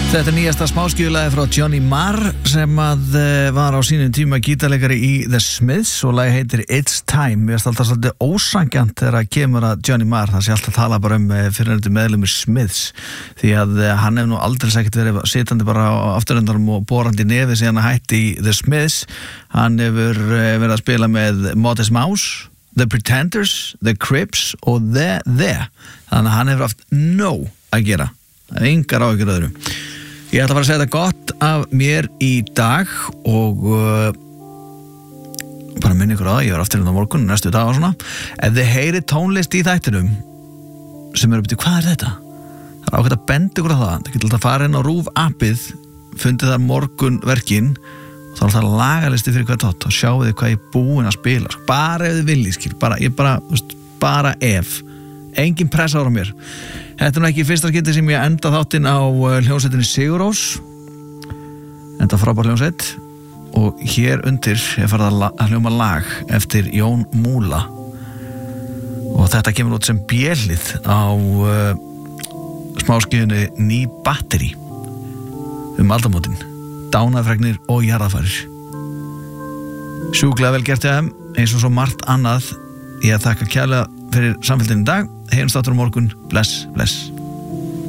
Þetta nýjasta smáskífulagi frá Johnny Marr sem að var á sínum tíma gítarleikari í The Smiths og lagi heitir It's Time. Mér finnst alltaf svolítið ósangjant þegar að kemur að Johnny Marr, það sé alltaf að tala bara fyrirhundi meðlumur Smiths því að hann hefur nú aldrei ekkert verið sitandi bara á afturöndarum og borandi nefi síðan að hætti í The Smiths. Hann hefur verið að spila með Modest Mouse, The Pretenders, The Crips og The. Þannig að hann hefur haft nóg að gera. Engar áhyggjur öðru. Ég ætla að fara að segja þetta gott af mér í dag og bara minni ykkur á það, ég var aftur á morgun, næstu dag og svona. Ef þið heyri tónlist í þættinum sem eru byrju, hvað er þetta? Það er ákveðt að benda ykkur á það. Það getur alltaf að fara inn á RÚV appið, fundið þar morgunverkin og þá er alltaf lagalisti fyrir hvað tótt og sjáu þið hvað ég er búin að spila. Bara ef þið viljið, bara ef. Engin pressa ára mér. Þetta er nú ekki fyrsta skipti sem ég enda þáttinn á hljómsveitinni Sigur Rós. Enda frábær hljómsveit. Og hér undir er farið að hljóma lag eftir Jón Múla. Og þetta kemur út sem B-lið á smáskífunni Ný batteri. Aldamótin. Dánarfregnir og jarðarfarir. Sjúklega vel gert hjá þeim, eins og svo margt annað. Ég þakka kærlega fyrir samfélginu í dag. Heyrumst áttur á morgun. Bless.